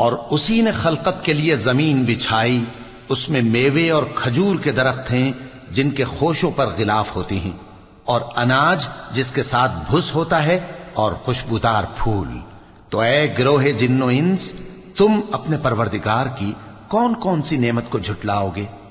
और उसी ने खलकत के लिए जमीन बिछाई, उसमें मेवे और खजूर के दरख्त हैं जिनके खोशों पर गिलाफ होती हैं, और अनाज जिसके साथ भुस होता है, और खुशबूदार फूल। तो ऐ गिरोहे जिन्नो इंस, तुम अपने परवरदिगार की कौन कौन सी नेमत को झुटलाओगे?